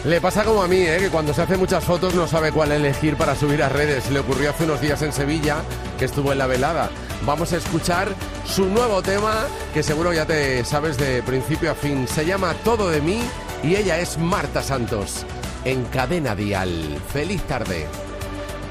Le pasa como a mí, que cuando se hace muchas fotos no sabe cuál elegir para subir a redes. Le ocurrió hace unos días en Sevilla, que estuvo en la velada. Vamos a escuchar su nuevo tema, que seguro ya te sabes de principio a fin. Se llama Todo de mí y ella es Marta Santos. En Cadena Dial. ¡Feliz tarde!